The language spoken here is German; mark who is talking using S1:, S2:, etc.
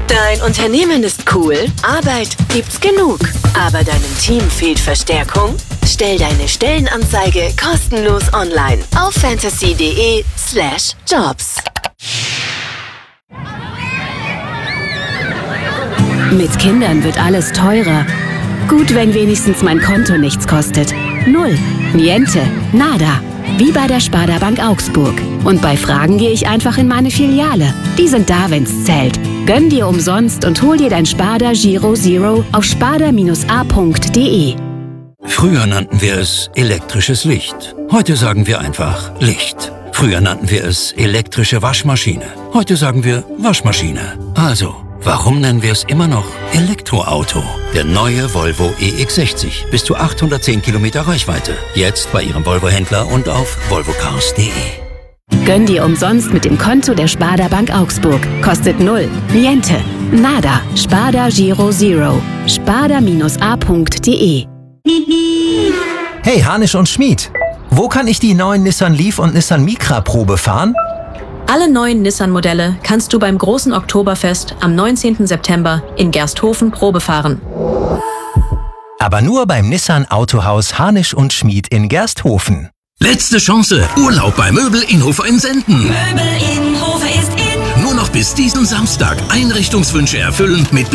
S1: Dein Unternehmen ist cool, Arbeit gibt's genug, aber deinem Team fehlt Verstärkung? Stell deine Stellenanzeige kostenlos online auf fantasy.de/jobs.
S2: Mit Kindern wird alles teurer. Gut, wenn wenigstens mein Konto nichts kostet. Null, niente, nada. Wie bei der Sparda Bank Augsburg. Und bei Fragen gehe ich einfach in meine Filiale. Die sind da, wenn's zählt. Gönn dir umsonst und hol dir dein Sparda Giro Zero auf sparda-a.de.
S3: Früher nannten wir es elektrisches Licht. Heute sagen wir einfach Licht. Früher nannten wir es elektrische Waschmaschine. Heute sagen wir Waschmaschine. Also, warum nennen wir es immer noch Elektroauto? Der neue Volvo EX60. Bis zu 810 Kilometer Reichweite. Jetzt bei Ihrem Volvo-Händler und auf volvocars.de.
S2: Gönn dir umsonst mit dem Konto der Sparda Bank Augsburg. Kostet null, niente, nada. Sparda Giro Zero. sparda-a.de.
S4: Hey, Hanisch und Schmid. Wo kann ich die neuen Nissan Leaf und Nissan Micra Probe fahren?
S5: Alle neuen Nissan-Modelle kannst du beim großen Oktoberfest am 19. September in Gersthofen Probe fahren.
S4: Aber nur beim Nissan Autohaus Hanisch und Schmid in Gersthofen.
S6: Letzte Chance. Urlaub bei Möbel in Hofer in Senden.
S7: Möbel in Hofer ist in.
S6: Nur noch bis diesen Samstag Einrichtungswünsche erfüllen mit